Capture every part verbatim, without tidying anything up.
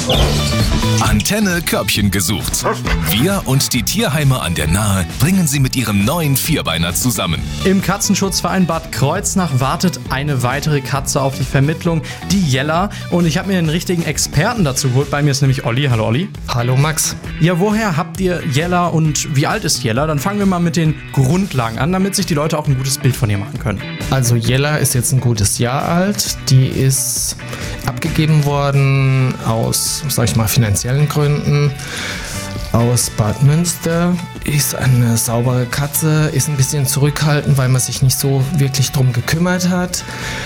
Antenne Körbchen gesucht. Wir und die Tierheime an der Nahe bringen sie mit ihrem neuen Vierbeiner zusammen. Im Katzenschutzverein Bad Kreuznach wartet eine weitere Katze auf die Vermittlung, die Jella. Und ich habe mir einen richtigen Experten dazu geholt. Bei mir ist nämlich Olli. Hallo Olli. Hallo Max. Ja, woher habt ihr Jella und wie alt ist Jella? Dann fangen wir mal mit den Grundlagen an, damit sich die Leute auch ein gutes Bild von ihr machen können. Also Jella ist jetzt ein gutes Jahr alt. Die ist abgegeben worden aus, sag ich mal, finanziellen Gründen. Aus Bad Münster, ist eine saubere Katze, ist ein bisschen zurückhaltend, weil man sich nicht so wirklich drum gekümmert hat.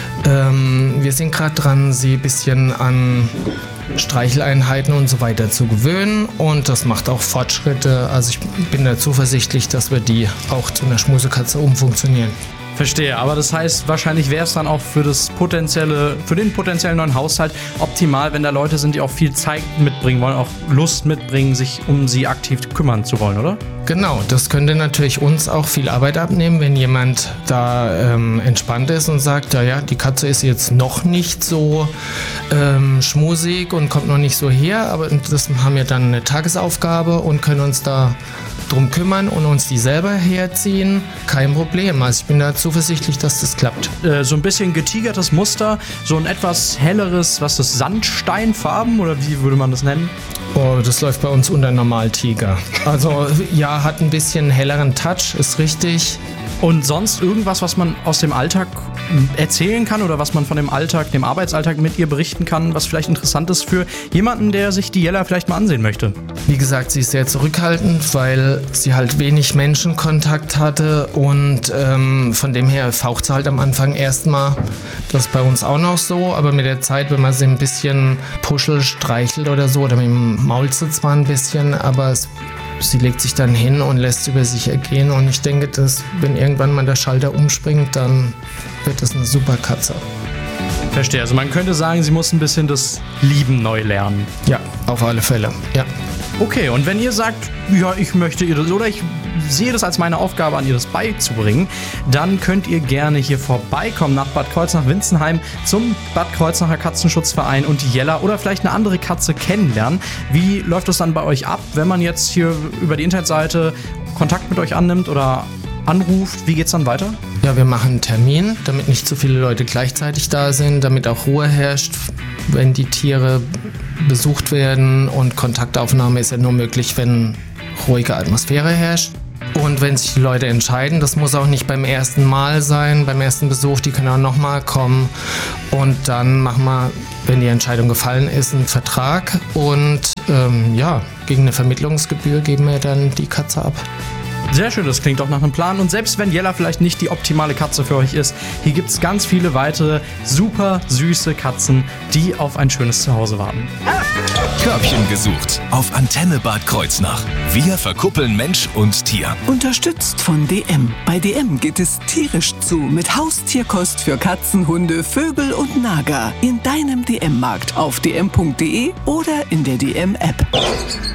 Ähm, wir sind gerade dran, sie ein bisschen an Streicheleinheiten und so weiter zu gewöhnen und das macht auch Fortschritte. Also ich bin da zuversichtlich, dass wir die auch zu einer Schmusekatze umfunktionieren. Verstehe, aber das heißt, wahrscheinlich wäre es dann auch für das potenzielle, für den potenziellen neuen Haushalt optimal, wenn da Leute sind, die auch viel Zeit mitbringen wollen, auch Lust mitbringen, sich um sie aktiv kümmern zu wollen, oder? Genau, das könnte natürlich uns auch viel Arbeit abnehmen, wenn jemand da ähm, entspannt ist und sagt, ja, ja, die Katze ist jetzt noch nicht so ähm, schmusig und kommt noch nicht so her, aber das haben wir dann eine Tagesaufgabe und können uns da drum kümmern und uns die selber herziehen. Kein Problem. Also ich bin da zuversichtlich, dass das klappt. Äh, so ein bisschen getigertes Muster, so ein etwas helleres, was ist das, Sandsteinfarben oder wie würde man das nennen? Oh, das läuft bei uns unter Normaltiger. Also ja, hat ein bisschen helleren Touch, ist richtig. Und sonst irgendwas, was man aus dem Alltag erzählen kann oder was man von dem Alltag, dem Arbeitsalltag mit ihr berichten kann, was vielleicht interessant ist für jemanden, der sich die Jella vielleicht mal ansehen möchte? Wie gesagt, sie ist sehr zurückhaltend, weil sie halt wenig Menschenkontakt hatte und ähm, von dem her faucht sie halt am Anfang erstmal. Das ist bei uns auch noch so, aber mit der Zeit, wenn man sie ein bisschen puschelt, streichelt oder so, oder mit dem Maul zwar ein bisschen, aber es sie legt sich dann hin und lässt über sich ergehen und ich denke, dass wenn irgendwann mal der Schalter umspringt, dann wird das eine super Katze. Verstehe, also man könnte sagen, sie muss ein bisschen das Lieben neu lernen. Ja, auf alle Fälle, ja. Okay, und wenn ihr sagt, ja, ich möchte ihr das oder ich sehe das als meine Aufgabe an, ihr das beizubringen, dann könnt ihr gerne hier vorbeikommen nach Bad Kreuznach-Winzenheim zum Bad Kreuznacher Katzenschutzverein und die Jella oder vielleicht eine andere Katze kennenlernen. Wie läuft das dann bei euch ab, wenn man jetzt hier über die Internetseite Kontakt mit euch annimmt oder anruft? Wie geht's dann weiter? Ja, wir machen einen Termin, damit nicht zu viele Leute gleichzeitig da sind, damit auch Ruhe herrscht, wenn die Tiere besucht werden und Kontaktaufnahme ist ja nur möglich, wenn ruhige Atmosphäre herrscht. Und wenn sich die Leute entscheiden, das muss auch nicht beim ersten Mal sein, beim ersten Besuch, die können auch nochmal kommen. Und dann machen wir, wenn die Entscheidung gefallen ist, einen Vertrag und ähm, ja, gegen eine Vermittlungsgebühr geben wir dann die Katze ab. Sehr schön, das klingt doch nach einem Plan. Und selbst wenn Jella vielleicht nicht die optimale Katze für euch ist, hier gibt es ganz viele weitere super süße Katzen, die auf ein schönes Zuhause warten. Körbchen gesucht auf Antenne Bad Kreuznach. Wir verkuppeln Mensch und Tier. Unterstützt von D M. Bei D M geht es tierisch zu mit Haustierkost für Katzen, Hunde, Vögel und Nager. In deinem D M-Markt auf d m punkt d e oder in der D M-App.